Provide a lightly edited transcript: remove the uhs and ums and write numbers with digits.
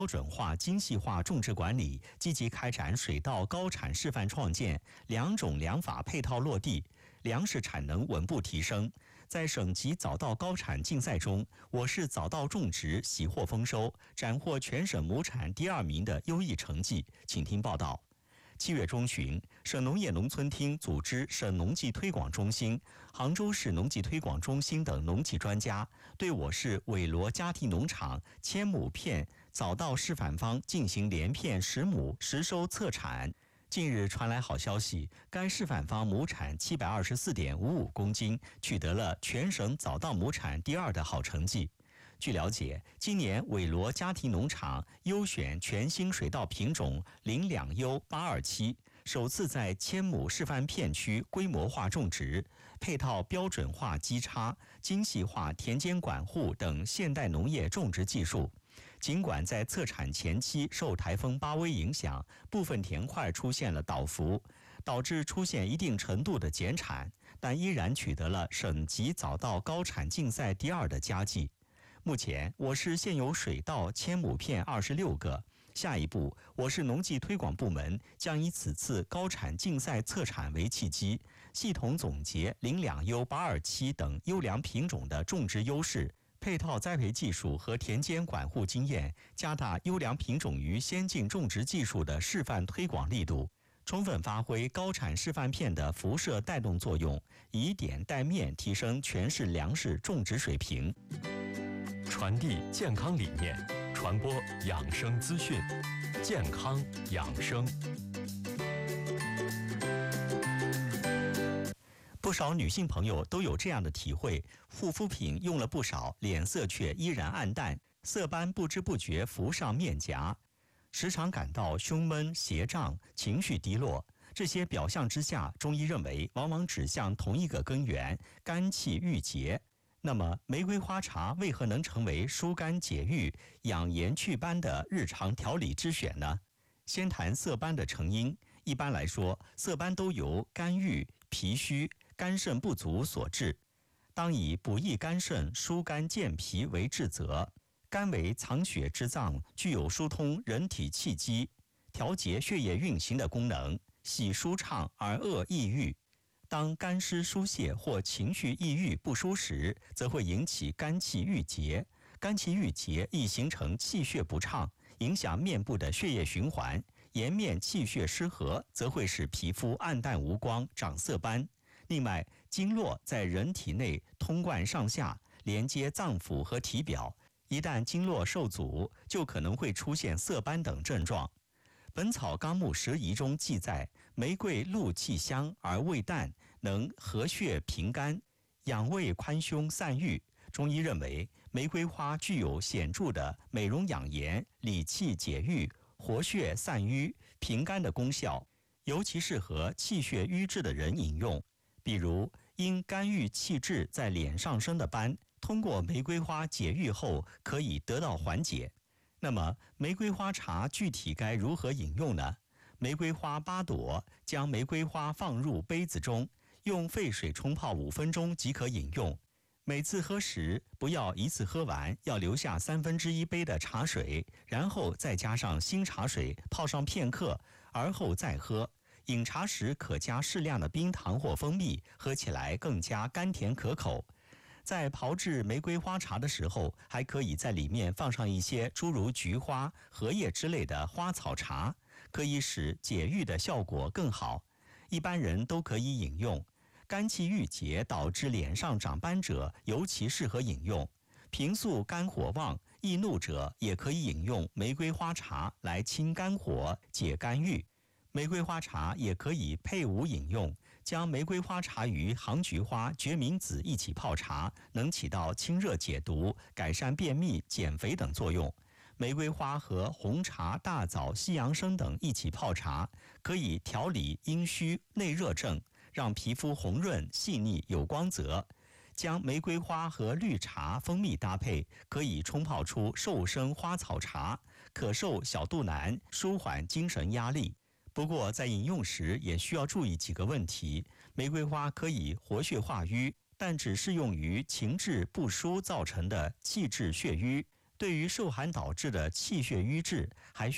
标准化、精细化种植管理，积极开展水稻高产示范创建，良种良法配套落地，粮食产能稳步提升。在省级早稻高产竞赛中，我市早稻种植喜获丰收，斩获全省亩产第2名的优异成绩。请听报道。7月中旬，省农业农村厅组织省农技推广中心、杭州市农技推广中心等农技专家，对我市韦罗家庭农场1000亩片早稻示范方进行连片10亩实收测产。近日传来好消息，该示范方亩产724.55公斤，取得了全省早稻亩产第2的好成绩。据了解，今年韦罗家庭农场优选全新水稻品种02U827，首次在1000亩示范片区规模化种植，配套标准化基插、精细化田间管护等现代农业种植技术。尽管在测产前期受台风巴威影响，部分田块出现了倒伏，导致出现一定程度的减产，但依然取得了省级早稻高产竞赛第2的佳绩。目前，我市现有水稻1000亩片26个。下一步，我市农技推广部门将以此次高产竞赛测产为契机，系统总结02U827等优良品种的种植优势、配套栽培技术和田间管护经验，加大优良品种与先进种植技术的示范推广力度，充分发挥高产示范片的辐射带动作用，以点带面提升全市粮食种植水平。 传递健康理念，传播养生资讯，健康养生。 不少女性朋友都有这样的体会：护肤品用了不少，脸色却依然暗淡，色斑不知不觉浮上面颊，时常感到胸闷、胁胀、情绪低落。这些表象之下，中医认为往往指向同一个根源——肝气郁结。那么，玫瑰花茶为何能成为疏肝解郁、养颜祛斑的日常调理之选呢？先谈色斑的成因。一般来说，色斑都由肝郁、脾虚、肝肾不足所致。当以补益肝肾、疏肝健脾为治则，肝为藏血之脏，具有疏通人体气机、调节血液运行的功能，喜舒畅而恶抑郁。当肝湿疏泄或情绪抑郁不舒时，则会引起肝气郁结。肝气郁结易形成气血不畅，影响面部的血液循环。颜面气血失和，则会使皮肤暗淡无光，长色斑。另外，经络在人体内通贯上下，连接脏腑和体表，一旦经络受阻，就可能会出现色斑等症状。《本草纲目拾遗》中记载，玫瑰露气香而味淡，能和血平肝，养胃宽胸散郁。中医认为，玫瑰花具有显著的美容养颜、理气解郁、活血散瘀、平肝的功效，尤其适合气血瘀滞的人饮用。比如，因肝郁气滞在脸上生的斑，通过玫瑰花解郁后，可以得到缓解。那么，玫瑰花茶具体该如何饮用呢？玫瑰花8朵，将玫瑰花放入杯子中，用沸水冲泡5分钟即可饮用。每次喝时，不要一次喝完，要留下1/3杯的茶水，然后再加上新茶水泡上片刻，而后再喝。饮茶时可加适量的冰糖或蜂蜜，喝起来更加甘甜可口。在炮制玫瑰花茶的时候，还可以在里面放上一些诸如菊花、荷叶之类的花草茶，可以使解郁的效果更好。一般人都可以饮用。肝气郁结导致脸上长斑者，尤其适合饮用。平素肝火旺、易怒者，也可以饮用玫瑰花茶来清肝火、解肝郁。玫瑰花茶也可以配伍饮用，将玫瑰花茶与杭菊花、决明子一起泡茶，能起到清热解毒、改善便秘、减肥等作用。玫瑰花和红茶、大枣、西洋参等一起泡茶，可以调理阴虚、内热症，让皮肤红润、细腻、有光泽。将玫瑰花和绿茶、蜂蜜搭配，可以冲泡出瘦身花草茶，可瘦小肚腩，舒缓精神压力。不过，在饮用时也需要注意几个问题。玫瑰花可以活血化瘀，但只适用于情志不舒造成的气滞血瘀。 对于受寒导致的气血瘀滞，还需